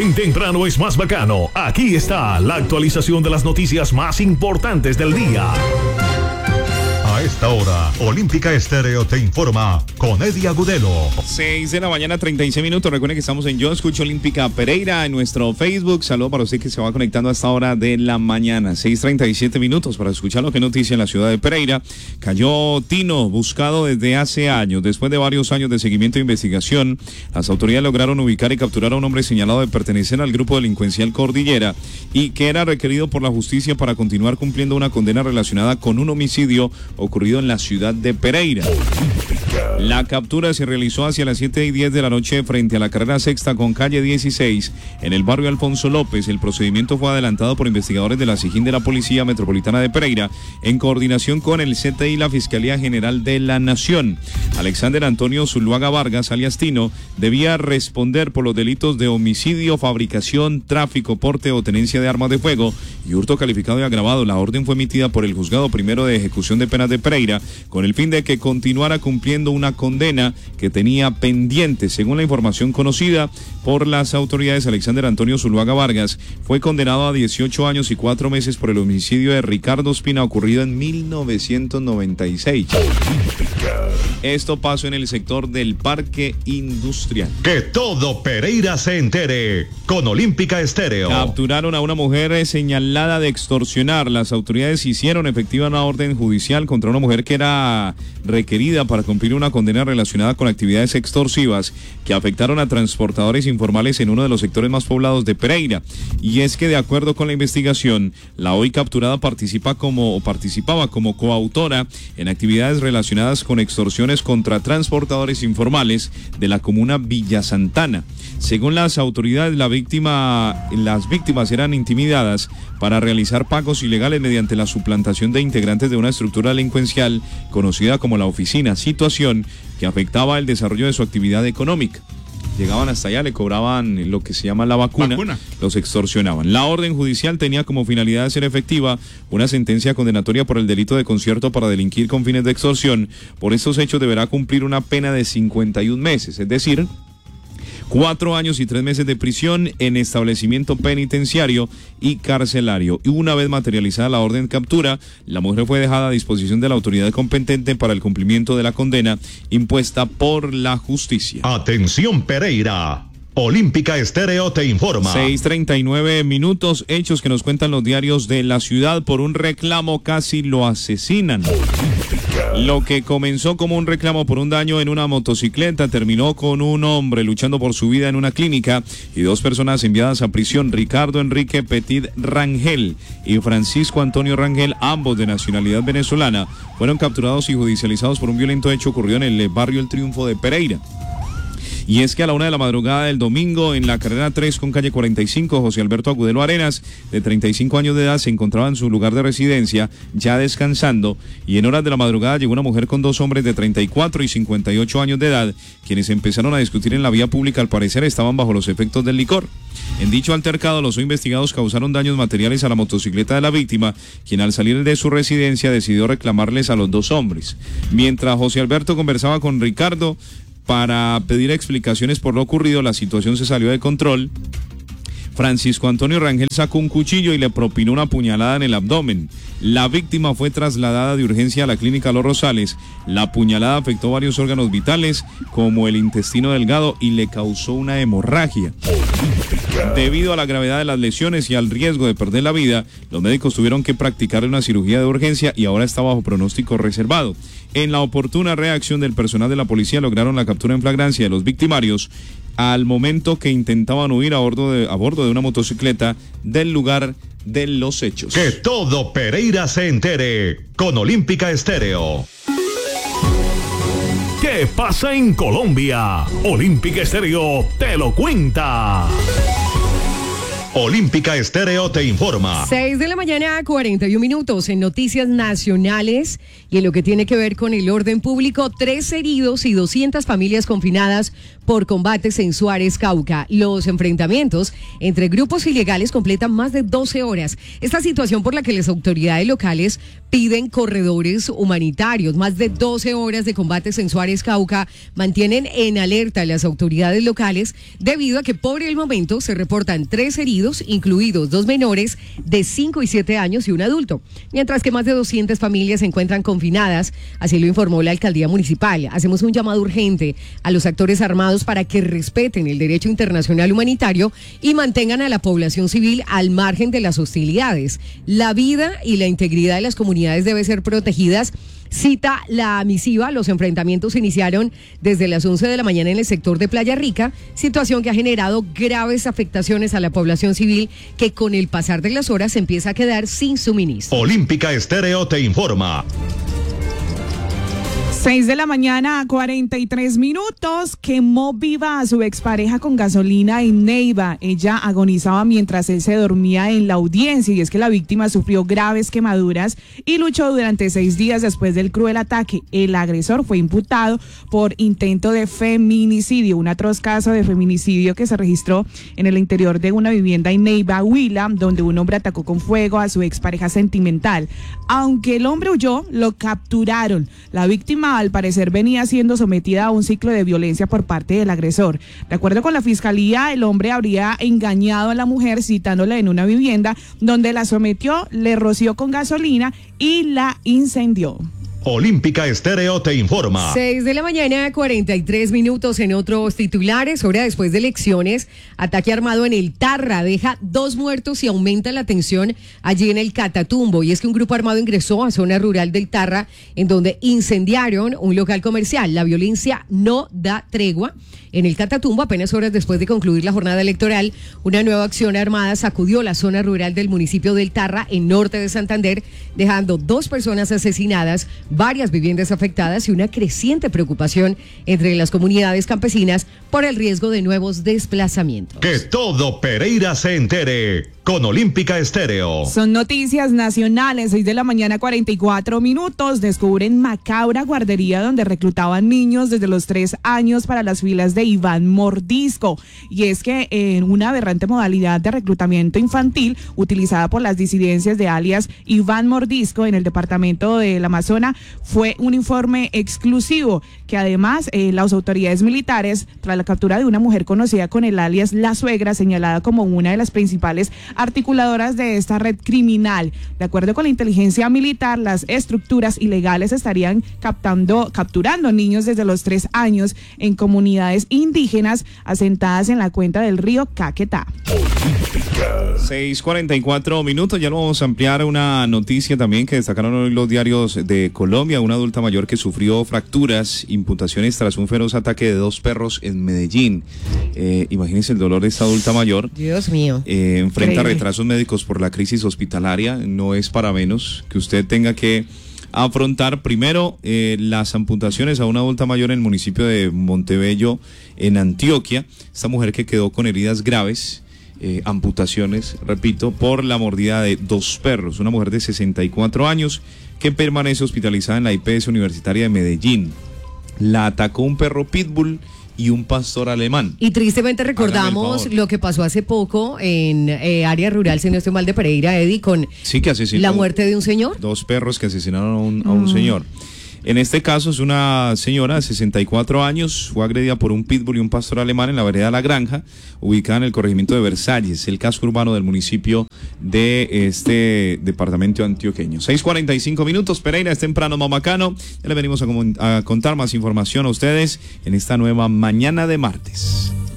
En Temprano es más bacano. Aquí está la actualización de las noticias más importantes del día. A esta hora, Olímpica Estéreo te informa con Eddie Agudelo. 6:36 a.m. Recuerden que estamos en Yo Escucho Olímpica Pereira en nuestro Facebook. Saludo para usted que se va conectando a esta hora de la mañana. 6:37 a.m. para escuchar lo que noticia en la ciudad de Pereira. Cayó Tino, buscado desde hace años. Después de varios años de seguimiento e investigación, las autoridades lograron ubicar y capturar a un hombre señalado de pertenecer al grupo delincuencial Cordillera y que era requerido por la justicia para continuar cumpliendo una condena relacionada con un homicidio ocurrido en la ciudad de Pereira. La captura se realizó hacia las 7:10 de la noche frente a la carrera sexta con calle 16 en el barrio Alfonso López. El procedimiento fue adelantado por investigadores de la SIJIN de la Policía Metropolitana de Pereira en coordinación con el CTI y la Fiscalía General de la Nación. Alexander Antonio Zuluaga Vargas, alias Tino, debía responder por los delitos de homicidio, fabricación, tráfico, porte o tenencia de armas de fuego y hurto calificado y agravado. La orden fue emitida por el Juzgado Primero de Ejecución de Penas de Pereira con el fin de que continuara cumpliendo una condena que tenía pendiente. Según la información conocida por las autoridades, Alexander Antonio Zuluaga Vargas fue condenado a 18 años y 4 meses por el homicidio de Ricardo Espina ocurrido en 1996. Esto pasó en el sector del Parque Industrial. Que todo Pereira se entere con Olímpica Estéreo. Capturaron a una mujer señalada de extorsionar. Las autoridades hicieron efectiva una orden judicial contra una mujer que era requerida para cumplir una condena relacionada con actividades extorsivas que afectaron a transportadores informales en uno de los sectores más poblados de Pereira. Y es que de acuerdo con la investigación, la hoy capturada participaba como coautora en actividades relacionadas con extorsiones contra transportadores informales de la comuna Villa Santana. Según las autoridades, las víctimas eran intimidadas para realizar pagos ilegales mediante la suplantación de integrantes de una estructura delincuencial conocida como la Oficina, situación que afectaba el desarrollo de su actividad económica. Llegaban hasta allá, le cobraban lo que se llama la vacuna, los extorsionaban. La orden judicial tenía como finalidad hacer efectiva una sentencia condenatoria por el delito de concierto para delinquir con fines de extorsión. Por estos hechos deberá cumplir una pena de 51 meses, es decir, 4 años y 3 meses de prisión en establecimiento penitenciario y carcelario. Y una vez materializada la orden de captura, la mujer fue dejada a disposición de la autoridad competente para el cumplimiento de la condena impuesta por la justicia. Atención Pereira. Olímpica Estéreo te informa. 6:39 a.m. Hechos que nos cuentan los diarios de la ciudad. Por un reclamo casi lo asesinan. Lo que comenzó como un reclamo por un daño en una motocicleta terminó con un hombre luchando por su vida en una clínica y 2 personas enviadas a prisión. Ricardo Enrique Petit Rangel y Francisco Antonio Rangel, ambos de nacionalidad venezolana, fueron capturados y judicializados por un violento hecho ocurrido en el barrio El Triunfo de Pereira. Y es que a la 1 de la madrugada del domingo, en la carrera 3 con calle 45, José Alberto Agudelo Arenas, de 35 años de edad, se encontraba en su lugar de residencia, ya descansando, y en horas de la madrugada llegó una mujer con 2 hombres de 34 y 58 años de edad, quienes empezaron a discutir en la vía pública. Al parecer estaban bajo los efectos del licor. En dicho altercado, los investigados causaron daños materiales a la motocicleta de la víctima, quien al salir de su residencia decidió reclamarles a los 2 hombres. Mientras José Alberto conversaba con Ricardo para pedir explicaciones por lo ocurrido, la situación se salió de control. Francisco Antonio Rangel sacó un cuchillo y le propinó una puñalada en el abdomen. La víctima fue trasladada de urgencia a la clínica Los Rosales. La puñalada afectó varios órganos vitales, como el intestino delgado, y le causó una hemorragia. Debido a la gravedad de las lesiones y al riesgo de perder la vida, los médicos tuvieron que practicarle una cirugía de urgencia y ahora está bajo pronóstico reservado. En la oportuna reacción del personal de la policía lograron la captura en flagrancia de los victimarios al momento que intentaban huir a bordo de una motocicleta del lugar de los hechos. Que todo Pereira se entere con Olímpica Estéreo. ¿Qué pasa en Colombia? Olímpica Estéreo te lo cuenta. Olímpica Estéreo te informa. 6 de la mañana, 41 minutos en noticias nacionales y en lo que tiene que ver con el orden público, 3 heridos y 200 familias confinadas por combates en Suárez, Cauca. Los enfrentamientos entre grupos ilegales completan más de 12 horas. Esta situación por la que las autoridades locales piden corredores humanitarios. Más de 12 horas de combates en Suárez, Cauca mantienen en alerta a las autoridades locales debido a que por el momento se reportan 3 heridos, incluidos 2 menores de 5 y 7 años y un adulto, mientras que más de 200 familias se encuentran confinadas, así lo informó la alcaldía municipal. Hacemos un llamado urgente a los actores armados para que respeten el derecho internacional humanitario y mantengan a la población civil al margen de las hostilidades. La vida y la integridad de las comunidades deben ser protegidas. Cita la misiva, los enfrentamientos iniciaron desde las 11 de la mañana en el sector de Playa Rica, situación que ha generado graves afectaciones a la población civil que con el pasar de las horas se empieza a quedar sin suministro. Olímpica Estéreo te informa. 6 de la mañana, 43 minutos. Quemó viva a su expareja con gasolina en Neiva. Ella agonizaba mientras él se dormía en la audiencia, y es que la víctima sufrió graves quemaduras y luchó durante 6 días después del cruel ataque. El agresor fue imputado por intento de feminicidio, un atroz caso de feminicidio que se registró en el interior de una vivienda en Neiva, Huila, donde un hombre atacó con fuego a su expareja sentimental. Aunque el hombre huyó, lo capturaron. La víctima al parecer venía siendo sometida a un ciclo de violencia por parte del agresor. De acuerdo con la fiscalía, el hombre habría engañado a la mujer citándola en una vivienda donde la sometió, le roció con gasolina y la incendió. Olímpica Estéreo te informa. 6 de la mañana, 43 minutos en otros titulares. Hora después de elecciones, ataque armado en el Tarra deja 2 muertos y aumenta la tensión allí en el Catatumbo. Y es que un grupo armado ingresó a zona rural del Tarra, en donde incendiaron un local comercial. La violencia no da tregua. En el Catatumbo, apenas horas después de concluir la jornada electoral, una nueva acción armada sacudió la zona rural del municipio del Tarra, en norte de Santander, dejando 2 personas asesinadas, varias viviendas afectadas y una creciente preocupación entre las comunidades campesinas por el riesgo de nuevos desplazamientos. Que todo Pereira se entere con Olímpica Estéreo. Son noticias nacionales. 6 de la mañana, 44 minutos. Descubren macabra guardería donde reclutaban niños desde los 3 años para las filas de Iván Mordisco. Y es que en una aberrante modalidad de reclutamiento infantil utilizada por las disidencias de alias Iván Mordisco en el departamento del Amazonas, fue un informe exclusivo que además las autoridades militares, tras la captura de una mujer conocida con el alias La Suegra, señalada como una de las principales articuladoras de esta red criminal. De acuerdo con la inteligencia militar, las estructuras ilegales estarían capturando niños desde los 3 años en comunidades indígenas asentadas en la cuenca del río Caquetá. 6:44 minutos, ya lo vamos a ampliar. Una noticia también que destacaron hoy los diarios de Colombia: una adulta mayor que sufrió fracturas, imputaciones tras un feroz ataque de 2 perros en Medellín. Imagínense el dolor de esta adulta mayor. Dios mío. Enfrenta retrasos médicos por la crisis hospitalaria. No es para menos que usted tenga que afrontar primero las amputaciones a una adulta mayor en el municipio de Montebello, en Antioquia. Esta mujer que quedó con heridas graves, amputaciones, repito, por la mordida de 2 perros. Una mujer de 64 años que permanece hospitalizada en la IPS Universitaria de Medellín. La atacó un perro pitbull y un pastor alemán. Y tristemente recordamos lo que pasó hace poco en área rural, si no estoy mal, de Pereira, Eddie, con que asesinó la muerte de un señor. 2 perros que asesinaron a un señor. En este caso es una señora de 64 años, fue agredida por un pitbull y un pastor alemán en la vereda La Granja, ubicada en el corregimiento de Versalles, el casco urbano del municipio de este departamento antioqueño. 6:45 minutos, Pereira, es temprano, Mamacano. Ya le venimos a contar más información a ustedes en esta nueva mañana de martes.